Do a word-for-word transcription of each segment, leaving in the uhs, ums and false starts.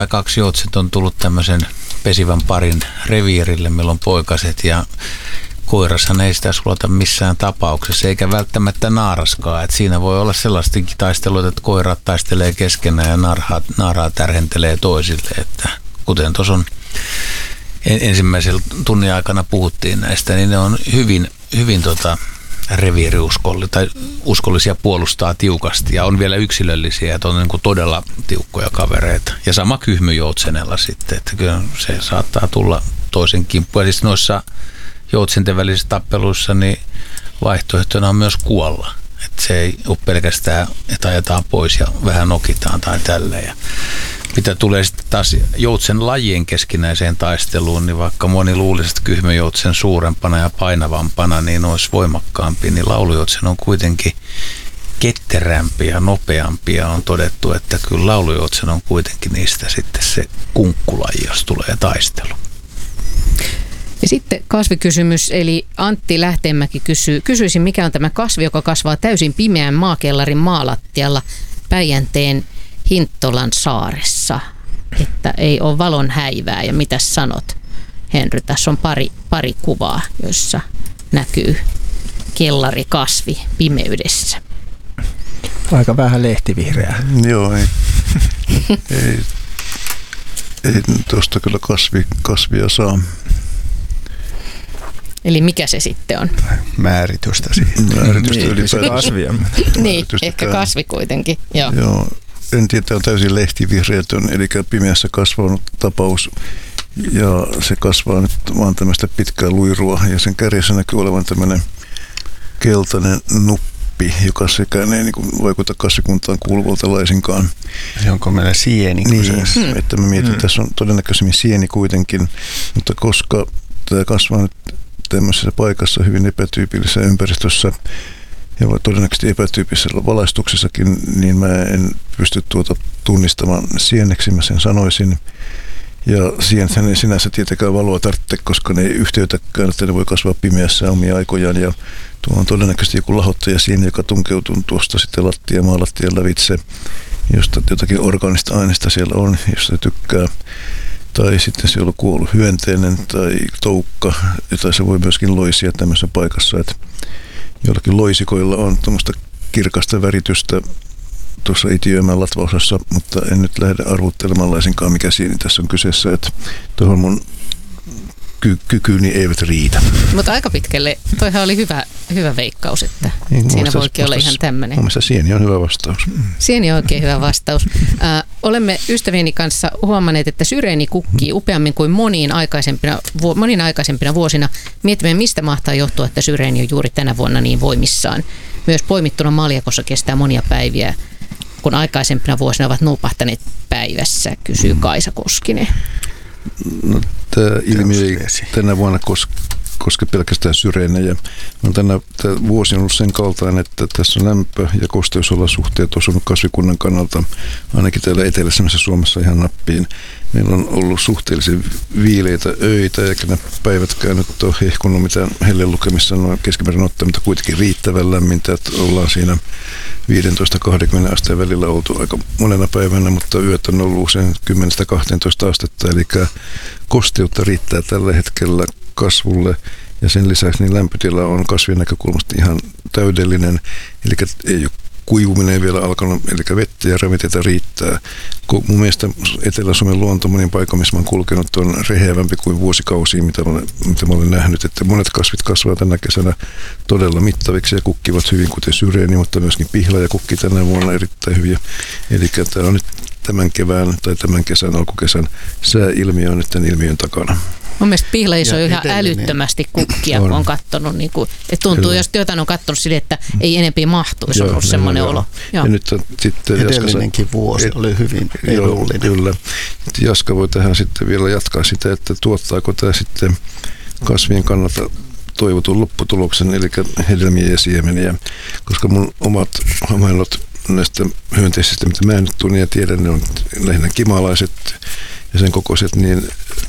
Kaksi joutset on tullut tämmöisen pesivän parin reviirille, meillä on poikaset ja koirashan ei sitä sulata missään tapauksessa, eikä välttämättä naaraskaan. Et siinä voi olla sellaistakin taistelua, että koirat taistelee keskenään ja naarhaa, naarhaa tärhentelee toisille. Että kuten tuossa on ensimmäisellä tunnin aikana puhuttiin näistä, niin ne on hyvin, hyvin tota reviiriuskollisia tai uskollisia, puolustaa tiukasti ja on vielä yksilöllisiä, että on niin kuin todella tiukkoja kavereita. Ja sama kyhmyjoutsenella sitten, että kyllä se saattaa tulla toisen kimppuun. Ja siis noissa joutsenten välisissä tappeluissa niin vaihtoehtona on myös kuolla. Että se ei ole pelkästään, että ajetaan pois ja vähän nokitaan tai tälleen. Ja mitä tulee sitten taas joutsen lajien keskinäiseen taisteluun, niin vaikka moni luulisi, että kyhmyjoutsen suurempana ja painavampana niin olisi voimakkaampi, niin laulujoutsen on kuitenkin ketterämpi ja nopeampi, ja on todettu, että kyllä laulujoutsen on kuitenkin niistä sitten se kunkkulaji, jos tulee taistelu. Ja sitten kasvikysymys, eli Antti Lähteenmäki kysyy, kysyisin, mikä on tämä kasvi, joka kasvaa täysin pimeän maakellarin maalattialla Päijänteen Hinttolan saaressa, että ei ole valon häivää. Ja mitä sanot, Henry? Tässä on pari, pari kuvaa, joissa näkyy kellarikasvi pimeydessä. Aika vähän lehtivihreää. Joo, ei, ei, ei tuosta kyllä kasvi, kasvia saa. Eli mikä se sitten on? Määritystä siihen. Määritystä niin, ylipäätään. Kasvia. Niin, ehkä kasvi kuitenkin. Joo. Joo. En tiedä, tämä on täysin lehtivihreätön, eli pimeässä kasvanut tapaus. Ja se kasvaa nyt vaan tämmöistä pitkää luirua, ja sen kärjessä näkyy olevan tämmöinen keltainen nuppi, joka sekään ei niin kuin vaikuta kasvikuntaan kuuluvalta laisinkaan. Se onko meillä sieni kyseessä? Niin, että mä mietin, että tässä on todennäköisemmin sieni kuitenkin, mutta koska tämä kasvaa nyt tämmöisessä paikassa hyvin epätyypillisessä ympäristössä, ja todennäköisesti epätyyppisellä valaistuksessakin, niin mä en pysty tuota tunnistamaan sieneksi, mä sen sanoisin. Ja sienethän ei sinänsä tietenkään valoa tarvitse, koska ne ei yhteytäkään, että ne voi kasvaa pimeässä omia aikojaan. Ja tuo on todennäköisesti joku lahottajasieni, joka tunkeutuu tuosta sitten lattia, maalattian lävitse, josta jotakin orgaanista aineista siellä on, jos se tykkää. Tai sitten siellä on kuollut hyönteinen tai toukka, jota se voi myöskin loisia tämmöisessä paikassa, että joillakin loisikoilla on tuommoista kirkasta väritystä tuossa itiöimän latvaosassa, mutta en nyt lähde arvuttelemaan laisinkaan, mikä sieni tässä on kyseessä, että tuohon mun ky- kykyni eivät riitä. Mutta aika pitkälle, toihan oli hyvä, hyvä veikkaus, että niin, siinä voikin olla ihan tämmöinen. Mun mielestä sieni on hyvä vastaus. Sieni on oikein hyvä vastaus. Äh, olemme ystävieni kanssa huomanneet, että syreeni kukkii upeammin kuin moniin aikaisempina, vu- moniin aikaisempina vuosina. Mietimme, mistä mahtaa johtua, että syreeni on juuri tänä vuonna niin voimissaan. Myös poimittuna maljakossa kestää monia päiviä, kun aikaisempina vuosina ovat nuupahtaneet päivässä, kysyy Kaisa Koskinen. No, tämä ilmiö ei tänä vuonna koske, koske pelkästään syreenejä. No, tänä tämä vuosi on ollut sen kaltainen, että tässä on lämpö- ja kosteusolosuhteet osunut kasvikunnan kannalta, ainakin täällä eteläisessä Suomessa ihan nappiin. Meillä on ollut suhteellisen viileitä öitä, eikä ne päivätkään nyt ole hehkunut mitään hellelukemissa noin keskimäärin ottaen, mutta kuitenkin riittävän lämmintä, että ollaan siinä viisitoista kaksikymmentä asteen välillä oltu aika monena päivänä, mutta yöt on ollut usein kymmenestä kahteentoista astetta, eli kosteutta riittää tällä hetkellä kasvulle, ja sen lisäksi niin lämpötila on kasvien näkökulmasta ihan täydellinen, eli ei ole kuivuminen vielä alkanut, eli vettä ja ravinteita riittää. Mun mielestä Etelä-Suomen luonto monin paikka, missä mä oon kulkenut, on reheävämpi kuin vuosikausia, mitä mä, olen, mitä mä olen nähnyt. Että monet kasvit kasvavat tänä kesänä todella mittaviksi ja kukkivat hyvin, kuten syreeni, mutta myöskin pihla ja kukki tänä vuonna erittäin hyviä. Eli tämä on nyt tämän kevään tai tämän kesän, alkukesän sääilmiö on nyt tämän ilmiön takana. Mun mielestä pihlajissa on ihan älyttömästi kukkia, on. Kun on katsonut. Niin kuin, että tuntuu, kyllä. Jos jotain on katsonut sille, että ei enempi mahtuisi, joo, on ollut semmoinen olo. Ja nyt on sitten edellinenkin Jaska, vuosi et, oli hyvin edullinen. Kyllä. Jaska voi tähän sitten vielä jatkaa sitä, että tuottaako tämä sitten kasvien kannalta toivotun lopputuloksen, eli hedelmiä ja siemeniä. Koska mun omat havainot näistä hyönteisistä, mitä mä en nyt tunne ja tiedän, ne on lähinnä kimalaiset ja sen kokoiset, niin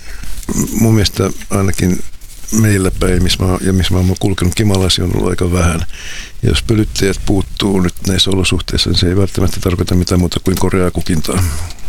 mun mielestä ainakin meillä päin, missä mä, ja missä mä oon kulkenut, kimalaisia on ollut aika vähän. Ja jos pölyttäjät puuttuu nyt näissä olosuhteissa, niin se ei välttämättä tarkoita mitään muuta kuin koreaa kukintaa.